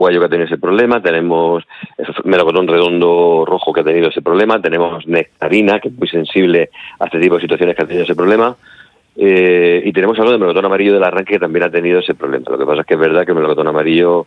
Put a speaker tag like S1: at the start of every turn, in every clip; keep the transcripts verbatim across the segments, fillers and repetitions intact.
S1: guayo que ha tenido ese problema, tenemos melocotón redondo rojo que ha tenido ese problema, tenemos nectarina, que es muy sensible a este tipo de situaciones que ha tenido ese problema, eh, y tenemos algo de melocotón amarillo del arranque que también ha tenido ese problema. Lo que pasa es que es verdad que el melocotón amarillo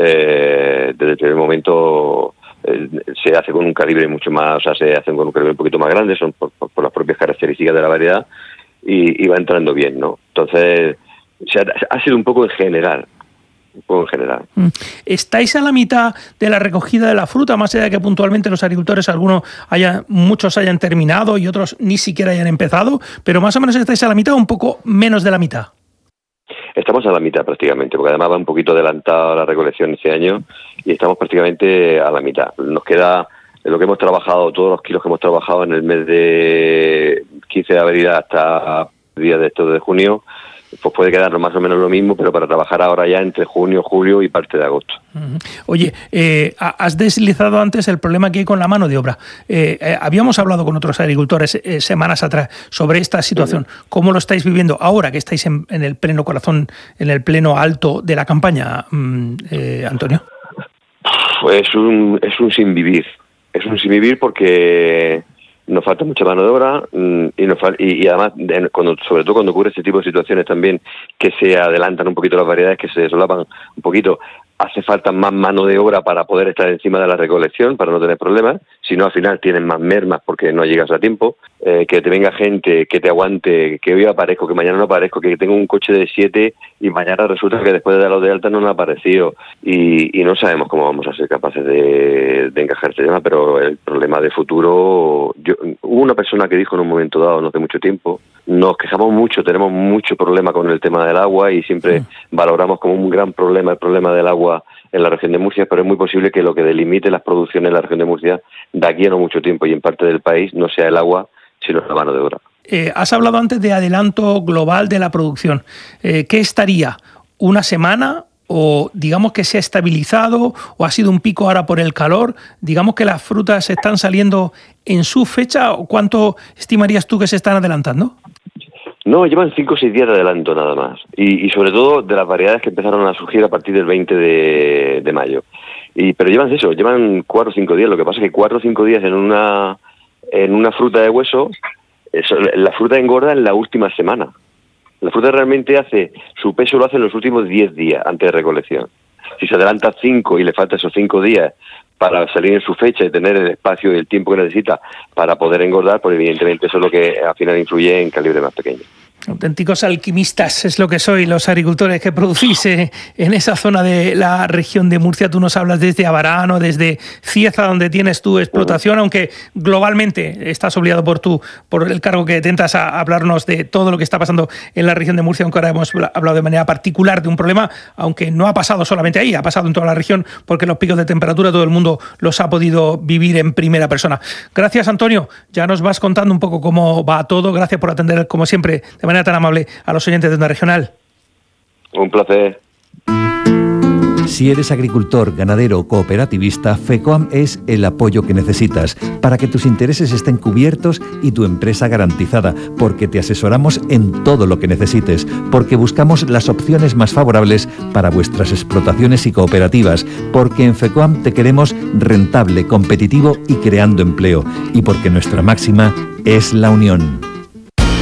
S1: eh, desde el primer momento eh, se hace con un calibre mucho más, o sea, se hacen con un calibre un poquito más grande, son por, por, por las propias características de la variedad, y, y va entrando bien, ¿no? Entonces, se ha, ha sido un poco en general, un poco en general.
S2: ¿Estáis a la mitad de la recogida de la fruta, más allá de que puntualmente los agricultores, algunos haya, muchos hayan terminado y otros ni siquiera hayan empezado, pero más o menos estáis a la mitad o un poco menos de la mitad?
S1: Estamos a la mitad prácticamente, porque además va un poquito adelantada la recolección este año y estamos prácticamente a la mitad. Nos queda lo que hemos trabajado, todos los kilos que hemos trabajado en el mes de quince de abril hasta el día de estos de junio, pues puede quedarnos más o menos lo mismo, pero para trabajar ahora ya entre junio, julio y parte de agosto.
S2: Oye, eh, has deslizado antes el problema que hay con la mano de obra. Eh, eh, habíamos hablado con otros agricultores eh, semanas atrás sobre esta situación. Uh-huh. ¿Cómo lo estáis viviendo ahora que estáis en, en el pleno corazón, en el pleno alto de la campaña, eh, Antonio?
S1: Pues es un, es un sin vivir. Es un sin vivir porque nos falta mucha mano de obra y, nos fal- y, y además, cuando, sobre todo cuando ocurre este tipo de situaciones también, que se adelantan un poquito las variedades, que se solapan un poquito, hace falta más mano de obra para poder estar encima de la recolección, para no tener problemas, si no al final tienen más mermas porque no llegas a tiempo, eh, que te venga gente, que te aguante, que hoy aparezco, que mañana no aparezco, que tengo un coche de siete y mañana resulta que después de darlo de alta no me ha aparecido y, y no sabemos cómo vamos a ser capaces de, de encajar este tema, pero el problema de futuro, yo, hubo una persona que dijo en un momento dado, no hace mucho tiempo, nos quejamos mucho, tenemos mucho problema con el tema del agua y siempre sí. valoramos como un gran problema el problema del agua en la región de Murcia, pero es muy posible que lo que delimite las producciones en la región de Murcia de aquí a no mucho tiempo y en parte del país no sea el agua, sino la mano de obra.
S2: Eh, has hablado antes de adelanto global de la producción. Eh, ¿Qué estaría? ¿Una semana? ¿O digamos que se ha estabilizado? ¿O ha sido un pico ahora por el calor? ¿Digamos que las frutas están saliendo en su fecha? ¿O cuánto estimarías tú que se están adelantando?
S1: No, llevan cinco o seis días de adelanto nada más. Y, y sobre todo de las variedades que empezaron a surgir a partir del veinte de, de mayo. Y, pero llevan eso, llevan cuatro o cinco días. Lo que pasa es que cuatro o cinco días en una en una fruta de hueso, eso, la fruta engorda en la última semana. La fruta realmente hace, su peso lo hace en los últimos diez días antes de recolección. Si se adelanta cinco y le falta esos cinco días para salir en su fecha y tener el espacio y el tiempo que necesita para poder engordar, pues evidentemente eso es lo que al final influye en calibre más pequeño.
S2: Auténticos alquimistas es lo que sois los agricultores que producís eh, en esa zona de la región de Murcia. Tú nos hablas desde Abarano, desde Cieza, donde tienes tu explotación, uh-huh. aunque globalmente estás obligado por tu, por el cargo que tentas a hablarnos de todo lo que está pasando en la región de Murcia, aunque ahora hemos hablado de manera particular de un problema, aunque no ha pasado solamente ahí, ha pasado en toda la región, porque los picos de temperatura todo el mundo los ha podido vivir en primera persona. Gracias, Antonio. Ya nos vas contando un poco cómo va todo. Gracias por atender, como siempre, de manera tan amable a los oyentes de Onda Regional.
S1: Un placer.
S3: Si eres agricultor, ganadero o cooperativista, FECOAM es el apoyo que necesitas para que tus intereses estén cubiertos y tu empresa garantizada, porque te asesoramos en todo lo que necesites, porque buscamos las opciones más favorables para vuestras explotaciones y cooperativas, porque en FECOAM te queremos rentable, competitivo y creando empleo, y porque nuestra máxima es la unión.